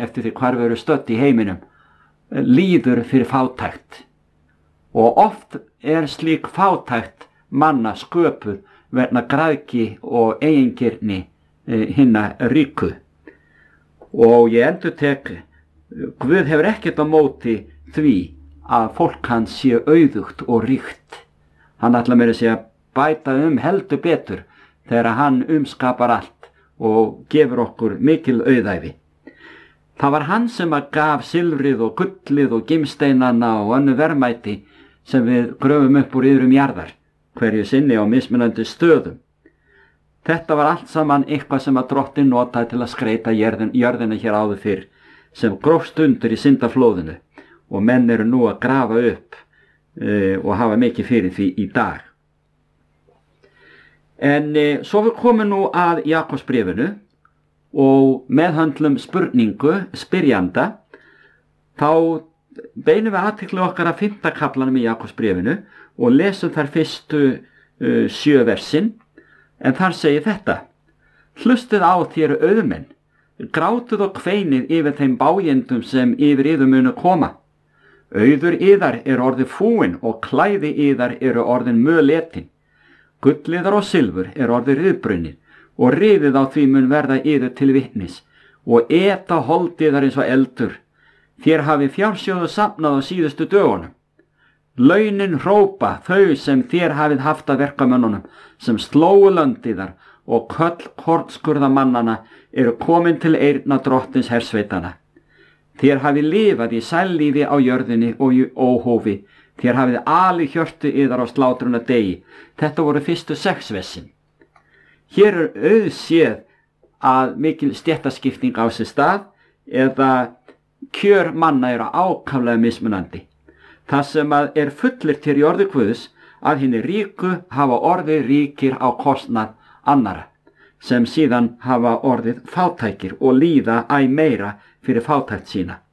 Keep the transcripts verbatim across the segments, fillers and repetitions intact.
eftir því hvar við erum stödd í heiminum, líður fyrir fátækt. Og oft er slík fátækt manna sköpuð vegna græðgi og eigingirni hinna ríku. Og ég endurtek, Guð hefur ekkert á móti því að fólk hans sé auðugt og ríkt. Hann ætlar meira að segja bæta um heldur betur þegar hann umskapar allt og gefur okkur mikil auðæfi. Það var hann sem að gaf silfrið og gullið og gimsteinana og önnu verðmæti sem við gröfum upp úr yðrum jarðar, hverju sinni á mismunandi stöðum. Þetta var allt saman eitthvað sem að Drottinn notaði til að skreita jörðin, jörðina hér áður fyrr, sem grófst undir í syndaflóðinu, og menn eru nú að grafa upp uh, og hafa mikið fyrir því í dag. En uh, svo við komum nú að Jakobsbréfinu og meðhöndlum spurningu spyrjanda, þá beinum við athygli okkar að fimmta kaflanum í Jakobsbréfinu og lesum þar fyrstu uh, sjö versin, en þar segir þetta: Hlustið á þér auðmenn, grátuð og kveinið yfir þeim bájendum sem yfir yður munu koma. Auður yðar er orðið fúin og klæði yðar eru orðin möletin. Gulliðar og silfur er orðið ryðbrunnin og riðið á því mun verða yður til vitnis og eta holdiðar eins og eldur. Þér hafi fjársjóðu safnað á síðustu dögunum. Launin hrópa þau sem þér hafið haft að verkamönnunum, sem slóu löndiðar og köll kornskurðamannana eru komin til eyrna Drottins hersveitana. Þér hafið lifað í sællífi á jörðinni og í óhófi, þér hafið alið hjörtu yðar á slátruna degi. Þetta voru fyrstu sex versin. Hér er auðséð að mikil stéttaskipting á sér stað eða kjör manna eru ákaflega mismunandi. Það sem að er fullyrt hér í orði Guðs að hinni ríku hafa orðið ríkir á kostnað annara, sem síðan hafa orðið fátækir og líða æ meira fyrir fátækt sína.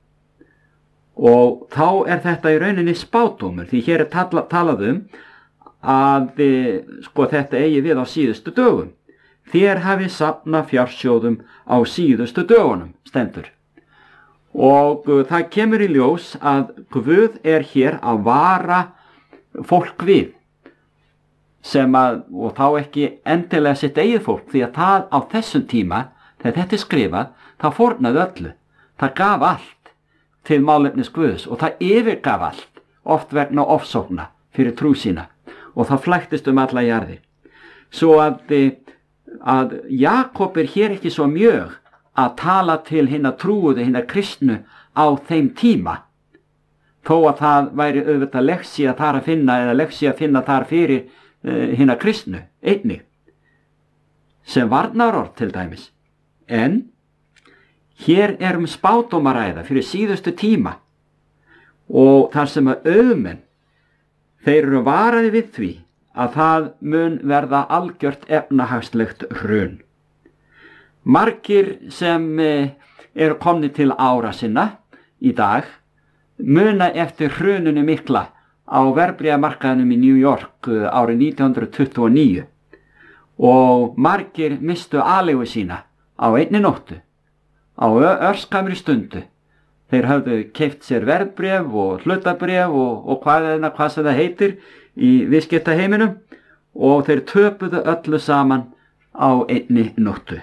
Og þá er þetta í rauninni spádómur, því hér er tala, talað um að sko þetta eigi við á síðustu dögum. Þér hafi safnað fjársjóðum á síðustu dögunum, stendur. Og það kemur í ljós að Guð er hér að vara fólk við, sem að, og þá ekki endilega sitt eigið fólk, því að það á þessum tíma, þegar þetta er skrifað, það fórnaði öllu, það gaf allt til málefnis Guðs og það yfirgaf allt, oft vegna ofsókna fyrir trú sína, og það flæktist um alla jarðir. Svo að, að Jakob er hér ekki svo mjög að tala til hinna trúuðu, hinna kristnu á þeim tíma, þó að það væri auðvitað leksía þar að finna eða leksía að finna þar fyrir uh, hinna kristnu einnig, sem varnarorð til dæmis. En hér er um spádómaræða fyrir síðustu tíma og þar sem að auðmenn, þeir eru varaði við því að það mun verða algjört efnahagslegt hrun. Margir sem eru komni til ára sinna í dag muna eftir hruninu mikla á verðbréfamarkaðinum í New York árið nítján hundruð tuttugu og níu og margir mistu aleigu sína á einni nóttu, á örskamri stundu. Þeir hafðu keypt sér verðbréf og hlutabréf og, og hvað eða hvað sem það heitir í viðskiptaheiminum og þeir töpuðu öllu saman á einni nóttu.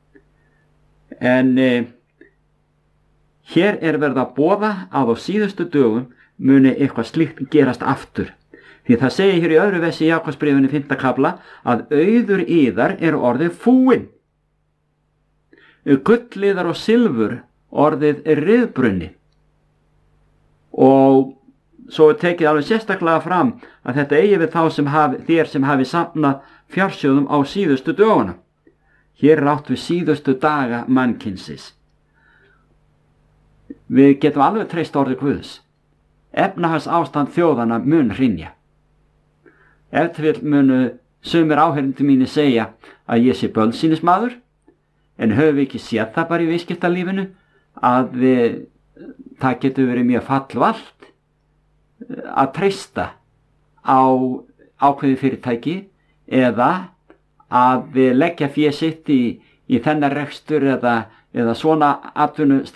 En eh, hér er verið að boða að á síðustu dögum muni eitthvað slíkt gerast aftur. Því það segir hér í öðru versi í Jakobsbréfinu fimmta kafla að auður yðar er orðið fúin. Gulliðar og silfur orðið er ryðbrunni. Og svo er tekið alveg sérstaklega fram að þetta eigi við þá sem hafi, þér sem hafi safnað fjársjóðum á síðustu dögunum. Hér er átt við síðustu daga mannkynsins. Við getum alveg treyst orði Guðs. Efnahags ástand þjóðana mun hrynja. Ef til vill munu sumir áheyrendum mínir segja að ég sé bölsýnismaður, en höfum við ekki séð það bara í viðskiptalífinu að við, það getur verið mjög fallvalt að treysta á ákveði fyrirtæki eða að leggja fé sitt í, í þennan rekstur eða, eða svona atvinnu